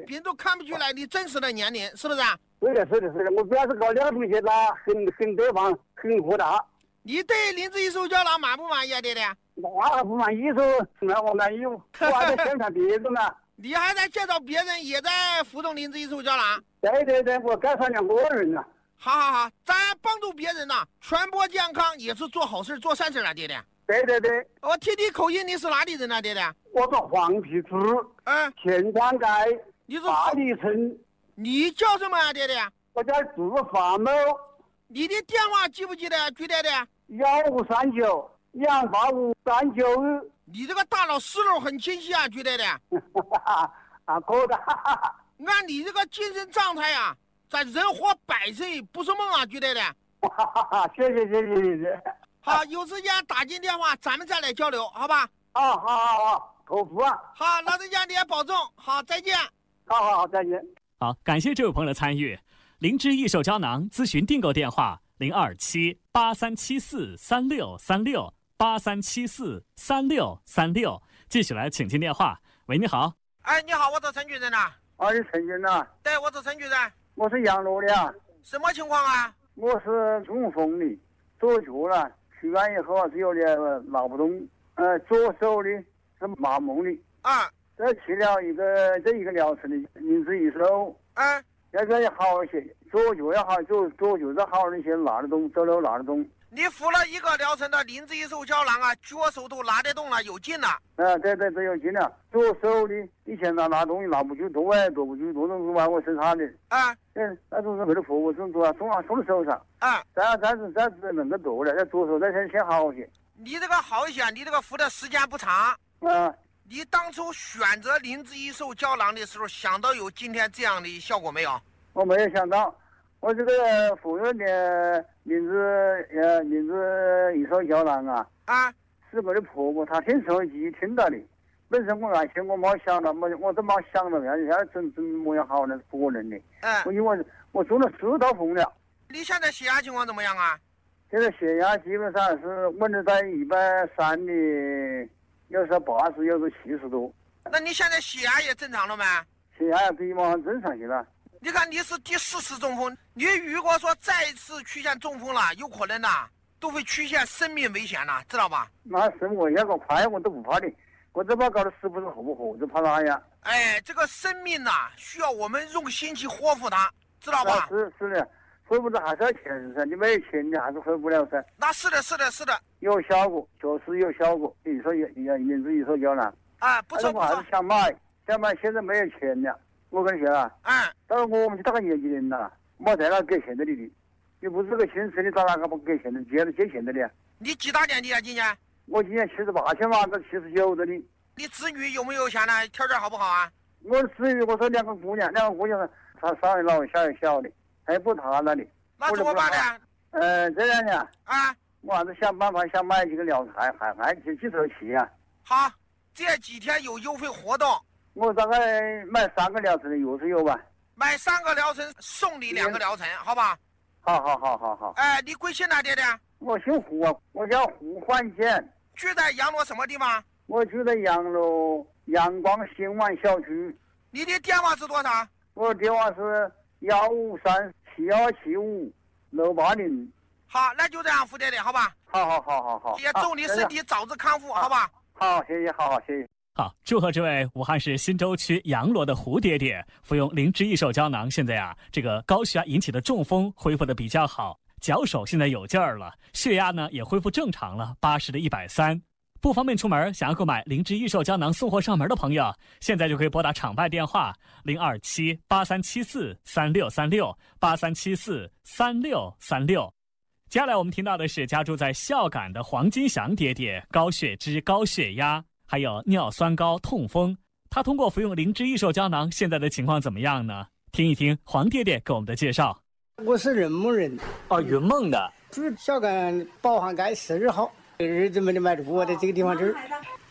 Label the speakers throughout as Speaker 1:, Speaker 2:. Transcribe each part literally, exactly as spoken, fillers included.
Speaker 1: 病都看不出来你真实的年龄，是不是啊？
Speaker 2: 对的，是的，是的。我主要是搞两东西，那很很对方，很豁达。
Speaker 1: 你对灵芝一手胶囊满不满意啊，爹爹？
Speaker 2: 那不满意说，那我满意，我还在宣传别人呢。
Speaker 1: 你还在介绍别人也在服用灵芝一手胶囊？
Speaker 2: 对对对，我介绍两个人呢。
Speaker 1: 好好好，咱帮助别人呢，传播健康也是做好事做善事啊，爹爹。
Speaker 2: 对对对。
Speaker 1: 我听你口音，你是哪里人啊，爹爹？
Speaker 2: 我是黄皮子，
Speaker 1: 嗯，
Speaker 2: 前川街，
Speaker 1: 你是
Speaker 2: 八里村。
Speaker 1: 你叫什么啊，爹爹？
Speaker 2: 我叫朱发某。
Speaker 1: 你的电话记不记得？具体的？
Speaker 2: 幺五三九两八五三九二。
Speaker 1: 你这个大脑思路很清晰啊，具体的。
Speaker 2: 啊，可的。
Speaker 1: 按你这个精神状态啊，在人活百岁不是梦啊，具体的。
Speaker 2: 谢谢谢谢谢谢。
Speaker 1: 好，有时间打进电话，咱们再来交流，好吧？
Speaker 2: 啊，好好好，口服啊。
Speaker 1: 好，老人家你也保重，好，再见。
Speaker 2: 好好好，再见。
Speaker 3: 好，感谢这位朋友的参与。灵芝益寿胶囊咨询订购电话零二七八三七四三六三六八三七四三六三六，继续来请进电话。喂，你好。
Speaker 1: 哎，你好，我是陈主任呐。
Speaker 2: 啊，你陈军呐？
Speaker 1: 对，我是陈主任。
Speaker 2: 我是阳罗的啊。
Speaker 1: 什么情况啊？
Speaker 2: 我是中风的，左脚了，去完以后是有点拿不动，呃，左手的是麻木的。
Speaker 1: 啊。
Speaker 2: 这去了一个这一个疗程的灵芝一手。
Speaker 1: 啊。
Speaker 2: 要个要好一些，左脚要好，左左脚再好一些，拿得动，走路拿得动。
Speaker 1: 你服了一个疗程的灵芝一手胶囊啊，脚手都拿得动了，有劲了。
Speaker 2: 啊，对对对，有劲了。左手的以前拿拿东西拿不住，多哎，多不住，多都是往我身上的。
Speaker 1: 啊，
Speaker 2: 嗯，那都是为了服务，送多送啊送到手上。
Speaker 1: 啊，
Speaker 2: 咱咱是咱是能够做了，在左手再先先好些。
Speaker 1: 你这个好一些，你这个服的时间不长。
Speaker 2: 啊。
Speaker 1: 你当初选择灵芝一手胶囊的时候，想到有今天这样的效果没有？
Speaker 2: 我没有想到，我这个服用的灵芝呃灵芝一手胶囊啊，
Speaker 1: 啊，是
Speaker 2: 我的婆婆她听手机听到的。本身我原先我没想到，我我都没想到人家真真么样好呢，不可能的。
Speaker 1: 嗯，
Speaker 2: 我因为我中了四道风了。
Speaker 1: 你现在血压情况怎么样啊？
Speaker 2: 现在血压基本上是稳定在一百三的。有时候八十，有时候七十多。
Speaker 1: 那你现在血压也正常了吗？
Speaker 2: 血压比往常正常些了。
Speaker 1: 你看你是第四次中风，你如果说再次出现中风了，有可能呐，都会出现生命危险了，知道吧？
Speaker 2: 那生我要个快我都不怕的，我这把搞得死不是活不活，就怕那样。
Speaker 1: 哎，这个生命呐、啊，需要我们用心去呵护它，知道吧？
Speaker 2: 是是的，恢复的还是要钱噻，你没有钱你还是恢复不了噻。
Speaker 1: 那是的，是的，是的。
Speaker 2: 有效果，确实有效果。你说也也灵芝一手胶囊
Speaker 1: 啊，不错不错。
Speaker 2: 我还是想买，想买，现在没有钱了。我跟你说啊，
Speaker 1: 嗯，
Speaker 2: 到了我们就大概年纪人了，没在那给钱的你的，你不是个亲戚，你到哪个不给钱的？借了借钱的你？
Speaker 1: 你几大年纪啊？今年？
Speaker 2: 我今年七十八千嘛，到七十九的你。
Speaker 1: 你子女有没有钱呢？条件好不好啊？
Speaker 2: 我的子女，我说两个姑娘，两个姑娘，她上有老下有小的，还有不他那里。
Speaker 1: 那怎么办呢？
Speaker 2: 呃，这样的
Speaker 1: 啊，
Speaker 2: 我还是想办法想买几个疗程，还还还几几头期啊。
Speaker 1: 好，这几天有优惠活动。
Speaker 2: 我大概买三个疗程的药是有吧？
Speaker 1: 买三个疗程送你两个疗程，好吧？
Speaker 2: 好好好好好。
Speaker 1: 哎，你贵姓呢，爹爹？
Speaker 2: 我姓胡啊，我叫胡焕建。
Speaker 1: 住在阳罗什么地方？
Speaker 2: 我住在阳罗阳光新湾小区。
Speaker 1: 你的电话是多少？
Speaker 2: 我的电话是幺五三七二七五六八零。
Speaker 1: 好，那就这样，胡爹爹，好吧？
Speaker 2: 好好好好好。
Speaker 1: 也祝你身体早日康复，好吧？
Speaker 2: 好，谢谢，好好谢谢。
Speaker 3: 好，祝贺这位武汉市新洲区阳罗的胡爹爹服用灵芝益寿胶囊，现在啊，这个高血压引起的中风恢复的比较好，脚手现在有劲儿了，血压呢也恢复正常了，八十的一百三。不方便出门，想要购买灵芝益寿胶囊送货上门的朋友，现在就可以拨打场外电话零二七八三七四三六三六八三七四三六三六。接下来我们听到的是家住在孝感的黄金祥爹爹，高血脂、高血压。还有尿酸高、痛风，他通过服用灵芝益寿胶囊，现在的情况怎么样呢？听一听黄爹爹给我们的介绍。
Speaker 4: 我是云梦人，
Speaker 3: 哦，云梦的，
Speaker 4: 住孝感宝汉街四十号，儿子们的买住，我在这个地方这儿。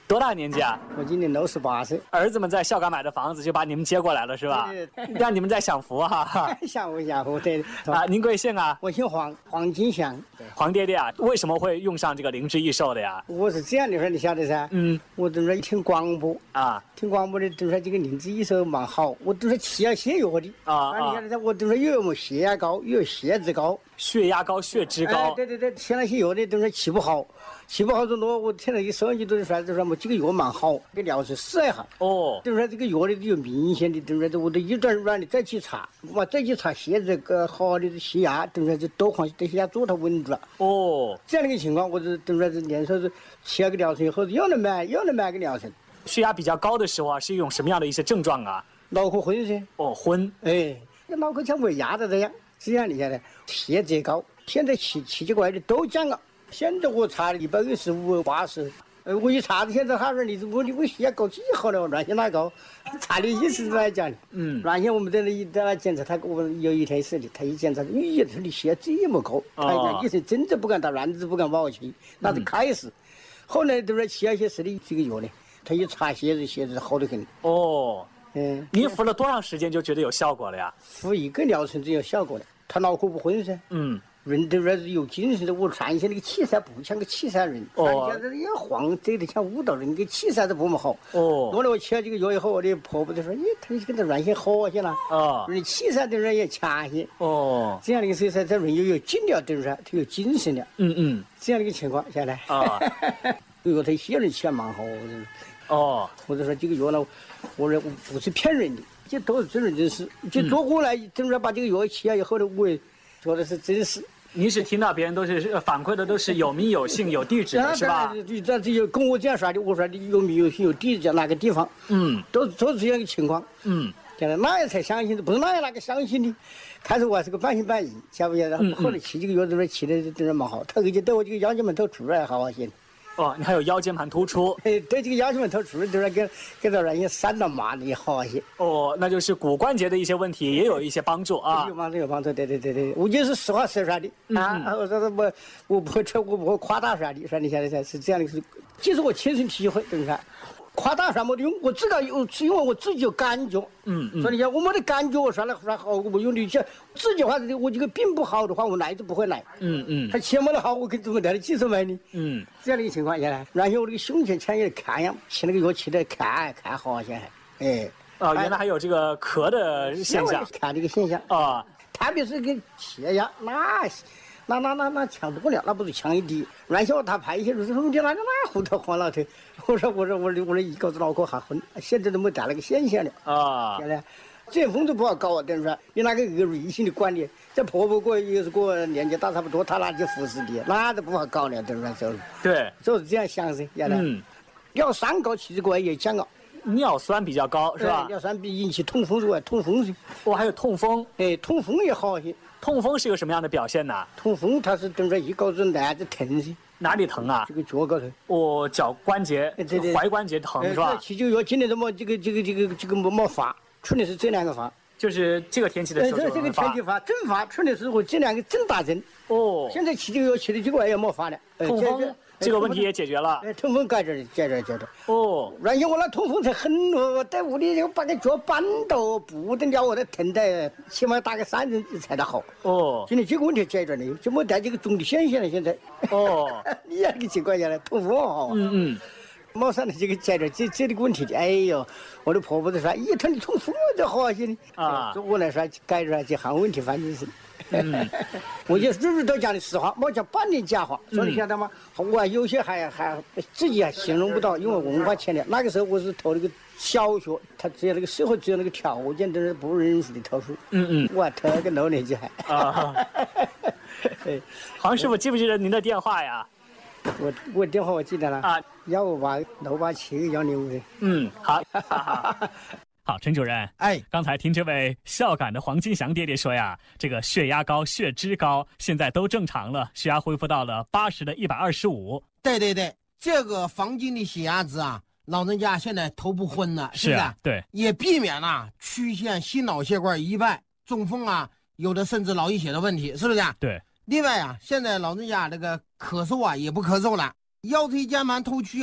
Speaker 3: 多大年纪啊？
Speaker 4: 我今年六十八岁。
Speaker 3: 儿子们在孝感买的房子，就把你们接过来了，是吧？
Speaker 4: 对对
Speaker 3: 对，让你们在享福哈。
Speaker 4: 享福享福，对。
Speaker 3: 啊，您贵姓啊？
Speaker 4: 我姓黄，黄金祥。
Speaker 3: 黄爹爹啊，为什么会用上这个灵芝益寿的呀？
Speaker 4: 我是这样的说，你晓得噻？嗯。我等说一听广播啊，听广播的等说这个灵芝益寿蛮好，我等说吃了泻药的啊啊。你晓得噻？我等说又有血压高，又有血脂高。
Speaker 3: 血压高、血脂高。
Speaker 4: 哎，对对对，吃那些药的等说气不好。气不好，就多我听那个收音机都是说，就说么这个药蛮好，给疗程试一下。哦，就是说这个药里头有明显的，就是说我都一段软的再去查，我再去查血这个好的血压，就是说就多况这血压做它稳住了。哦，这样的一个情况，我就等说是连说是吃了个疗程以后又能买又能买个疗程。
Speaker 3: 血压比较高的时候啊，是一种什么样的一些症状啊？
Speaker 4: 脑壳昏噻。哦，昏。哎，这脑壳像被压着这样，这样你晓得，血脂高，现在奇奇奇怪的都降了。现在我查一百二十五八十，呃，我一查现在他说你我你我血压高几好了，乱血哪高？查的意思来讲的，嗯，乱血我们在那一在那检查，他我们有一天是的，他一检查，咦，他的血压这么高，他讲医生真的不敢打乱子，不敢把我去，那是开始。后来都是吃了些吃的这个药呢，他一查血脂，血脂好得很。哦，嗯，
Speaker 3: 你服了多长时间就觉得有效果了呀？
Speaker 4: 服一个疗程就有效果了，他脑壳不昏噻。嗯。人都是有精神的，我看一下那个气色不像个气色人，哦，现在也晃，这得像舞蹈人，个气色都不么好。哦，后来我吃了这个药以后，我的婆婆就说：“咦，他跟他软些好些了，哦，人气色的人也强些。哦，这样的一个所以说，这人又有劲了，对不对？他有精神了。嗯嗯，这样的一个情况下来，啊，药他些人吃蛮好。哦，或者说这个药呢，我说不是骗人的，这都是真人真事。就做过来，真是把这个药吃了以后呢，我也说的是真事。
Speaker 3: 您是听到别人都是反馈的，都是有名有姓有地址的是吧？
Speaker 4: 这这有跟我这样说的，我说的有名有姓有地址在哪个地方？嗯，都都是这样的情况。嗯，现在哪样才相信的？不是哪样哪个相信的？开始我还是个半信半疑，晓不晓得？后来吃这个药都是吃的真是蛮好，他而且对我这个腰间盘突出来好些。
Speaker 3: 哦，你还有腰间盘突出？
Speaker 4: 哎，对这个腰间盘突出都是给给到人家散到麻的好些。
Speaker 3: 哦，那就是骨关节的一些问题也有一些帮助啊。
Speaker 4: 有帮助有帮助，对对对对，我就是实话实说的啊。我说我我我不会吹，我不会夸大说的，说你现在是这样的，是，这是我亲身体会，对不对？夸大啥没得用，我自个有，是因为我自己有感觉。嗯嗯。所以你看，我没得感觉，我说了说好，我不用力气。自己话，我这个病不好的话，我来都不会来。嗯嗯。他钱没得好，我跟怎么来的技术买呢？嗯。这样的一个情况下来，然后我这个胸前前也看样，吃那个药吃的看看好些，哎。
Speaker 3: 啊，原来还有这个咳的现象。
Speaker 4: 看这个现象啊，特别是跟血压那。那那那那强多了，那不是强一滴。然后他拍一些就是说你那那胡头黄老头，我说我说我说我说一搞子脑壳还昏，现在都没带那个现象了啊。现在这风都不好搞啊，等于说你那个一个瑞幸的管理，这婆婆过也是跟我年纪大差不多，他那就服侍的，那都不好搞了，等于说就
Speaker 3: 对，
Speaker 4: 就是这样想噻。原来嗯，尿酸高其实国外也讲了。
Speaker 3: 尿酸比较高是吧？
Speaker 4: 尿酸比引起痛风之外，痛风是
Speaker 3: 哦，还有痛风，
Speaker 4: 哎，痛风也好些。
Speaker 3: 痛风是个什么样的表现呢？
Speaker 4: 痛风它是等着一搞子男子疼噻。
Speaker 3: 哪里疼啊？
Speaker 4: 这个脚高头。
Speaker 3: 哦，脚关节、踝关节疼是吧？
Speaker 4: 吃就药，今年怎么这个这个这个这个没没发？去年是这两个发。
Speaker 3: 就是这个天气的时候
Speaker 4: 这这个天气发正发，去年是我这两个正打针。哦。现在吃这个药吃的这个也没发了。
Speaker 3: 痛风这个问题也解决了。
Speaker 4: 哎，痛风解决解决解决。哦。然后我那痛风才很了，我在屋里就把个脚搬到不得了，我都疼得起码打个三针才得好。哦。今天这个问题解决了，就没带这个肿的现象了。现在。哦。你那个情况下来，痛风好。嗯嗯。马上的这个解决这这个问题的，哎呦，我的婆婆都说，咦，他的痛风就好些呢。啊。对我来说，解决这项问题反正是。嗯，我就日日都讲的实话，没讲半点假话。所以你晓得吗？我有些还还自己还形容不到，因为文化欠的。那个时候我是投那个小学，他只有那个社会只有那个条件都是不认识的投诉。嗯嗯，我还投了个六年级还。啊。
Speaker 3: 黄师傅记不记得您的电话呀？
Speaker 4: 我我电话我记得了啊，幺五八六八七幺零五的。
Speaker 3: 嗯，好。好，陈主任，哎，刚才听这位孝感的黄金祥爹爹说呀，这个血压高、血脂高，现在都正常了，血压恢复到了八十的一百二十五。
Speaker 1: 对对对，这个黄金的血压值啊，老人家现在头不昏了，是不是？
Speaker 3: 啊、对，
Speaker 1: 也避免了出现心脑血管意外、中风啊，有的甚至脑溢血的问题，是不是？
Speaker 3: 对。
Speaker 1: 另外啊，现在老人家这个咳嗽啊也不咳嗽了，腰椎间盘突出啊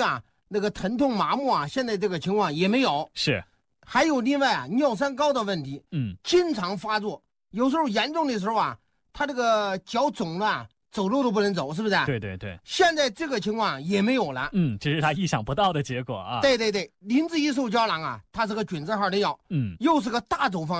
Speaker 5: 那个疼痛麻木啊，现在这个情况也没有。
Speaker 3: 是，
Speaker 5: 还有另外啊，尿酸高的问题，
Speaker 3: 嗯，
Speaker 5: 经常发作，有时候严重的时候啊，他这个脚肿了，走路都不能走，是不是？
Speaker 3: 对对对。
Speaker 5: 现在这个情况也没有了。
Speaker 3: 嗯，这是他意想不到的结果啊。
Speaker 5: 对对对，灵芝益寿胶囊啊，它是个菌字号的药，
Speaker 3: 嗯，
Speaker 5: 又是个大处方。